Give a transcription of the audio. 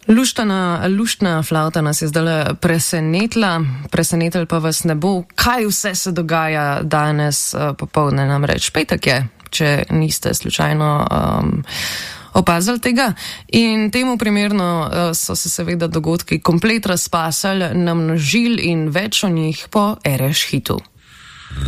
Luštna flavta nas je zdaj presenetila pa vas ne bo, kaj vse se dogaja danes popoldne, namreč petek je, če niste slučajno opazili tega. In temu primerno so se seveda dogodki komplet razpasali, namnožili in več o njih po Ereš hitu.